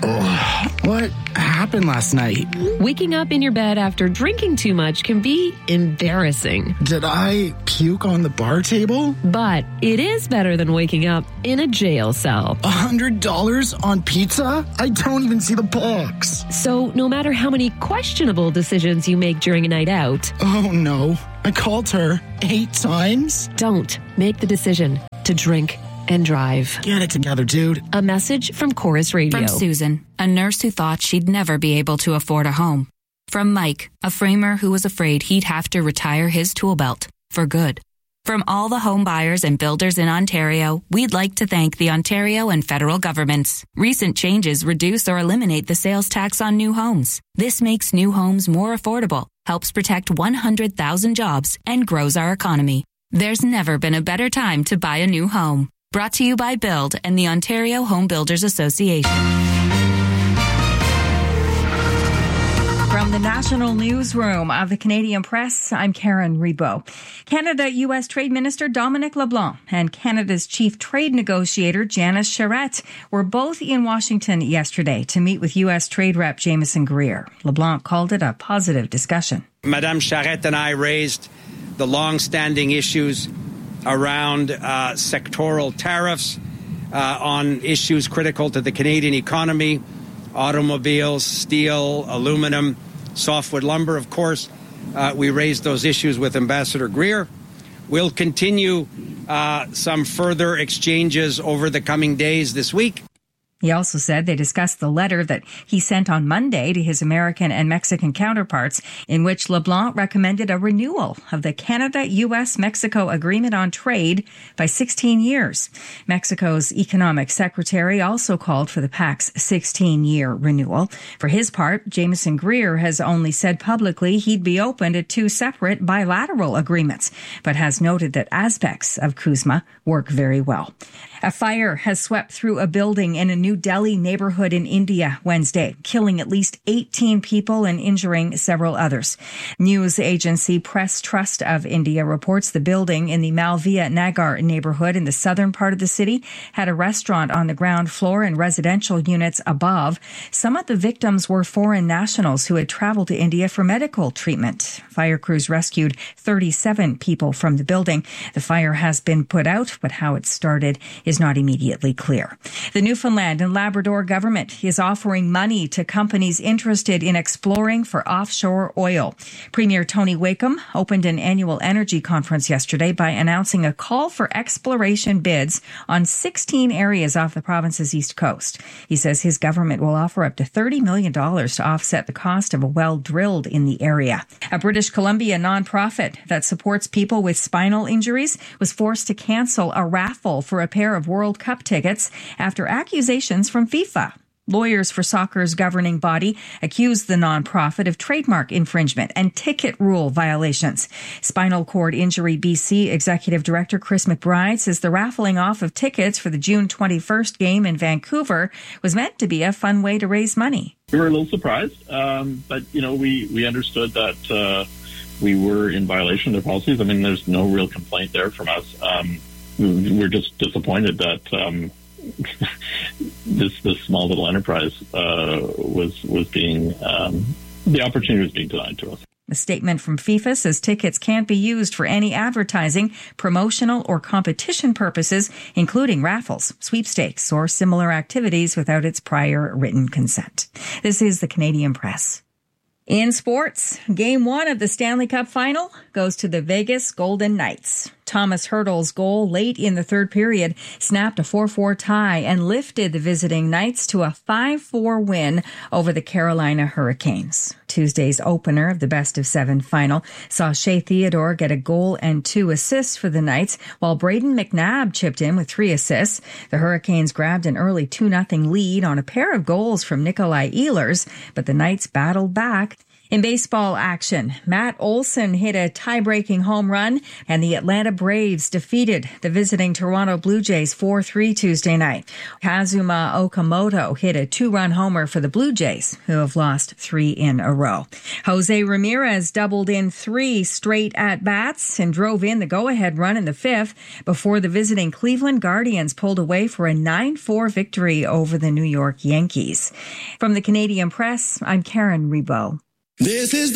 What happened last night? Waking up in your bed after drinking too much can be embarrassing. Did I puke on the bar table? But it is better than waking up in a jail cell. $100 on pizza? I don't even see the box. So no matter how many questionable decisions you make during a night out... Oh no, I called her 8 times? Don't make the decision to drink and drive. Get it together, dude. A message from Chorus Radio. From Susan, a nurse who thought she'd never be able to afford a home. From Mike, a framer who was afraid he'd have to retire his tool belt for good. From all the home buyers and builders in Ontario, we'd like to thank the Ontario and federal governments. Recent changes reduce or eliminate the sales tax on new homes. This makes new homes more affordable, helps protect 100,000 jobs, and grows our economy. There's never been a better time to buy a new home. Brought to you by Build and the Ontario Home Builders Association. From the National Newsroom of the Canadian Press, I'm Karen Rebo. Canada-U.S. Trade Minister Dominic LeBlanc and Canada's Chief Trade Negotiator Janice Charette were both in Washington yesterday to meet with U.S. Trade Rep Jameson Greer. LeBlanc called it a positive discussion. Madame Charette and I raised the long-standing issues around sectoral tariffs on issues critical to the Canadian economy, automobiles, steel, aluminum, softwood lumber, of course. We raised those issues with Ambassador Greer. We'll continue some further exchanges over the coming days this week. He also said they discussed the letter that he sent on Monday to his American and Mexican counterparts, in which LeBlanc recommended a renewal of the Canada-U.S.-Mexico Agreement on Trade by 16 years. Mexico's economic secretary also called for the pact's 16-year renewal. For his part, Jameson Greer has only said publicly he'd be open to 2 separate bilateral agreements, but has noted that aspects of CUSMA work very well. A fire has swept through a building in a New Delhi neighborhood in India Wednesday, killing at least 18 people and injuring several others. News agency Press Trust of India reports the building in the Malviya Nagar neighborhood in the southern part of the city had a restaurant on the ground floor and residential units above. Some of the victims were foreign nationals who had traveled to India for medical treatment. Fire crews rescued 37 people from the building. The fire has been put out, but how it started is not immediately clear. The Newfoundland and Labrador government is offering money to companies interested in exploring for offshore oil. Premier Tony Wakeham opened an annual energy conference yesterday by announcing a call for exploration bids on 16 areas off the province's east coast. He says his government will offer up to $30 million to offset the cost of a well drilled in the area. A British Columbia nonprofit that supports people with spinal injuries was forced to cancel a raffle for a pair of World Cup tickets after accusations from FIFA. Lawyers for soccer's governing body accused the nonprofit of trademark infringement and ticket rule violations. Spinal Cord Injury BC Executive Director Chris McBride says the raffling off of tickets for the June 21st game in Vancouver was meant to be a fun way to raise money. We were a little surprised, but, we understood that we were in violation of their policies. I mean, there's no real complaint there from us. We're just disappointed that this small little enterprise was being the opportunity was being denied to us. A statement from FIFA says tickets can't be used for any advertising, promotional, or competition purposes, including raffles, sweepstakes, or similar activities without its prior written consent. This is the Canadian Press. In sports, Game 1 of the Stanley Cup Final goes to the Vegas Golden Knights. Thomas Hertl's goal late in the third period snapped a 4-4 tie and lifted the visiting Knights to a 5-4 win over the Carolina Hurricanes. Tuesday's opener of the best-of-7 final saw Shea Theodore get a goal and 2 assists for the Knights, while Braden McNabb chipped in with 3 assists. The Hurricanes grabbed an early 2-0 lead on a pair of goals from Nikolai Ehlers, but the Knights battled back. In baseball action, Matt Olson hit a tie-breaking home run, and the Atlanta Braves defeated the visiting Toronto Blue Jays 4-3 Tuesday night. Kazuma Okamoto hit a two-run homer for the Blue Jays, who have lost 3 in a row. Jose Ramirez doubled in 3 straight at-bats and drove in the go-ahead run in the 5th before the visiting Cleveland Guardians pulled away for a 9-4 victory over the New York Yankees. From the Canadian Press, I'm Karen Rebo. This is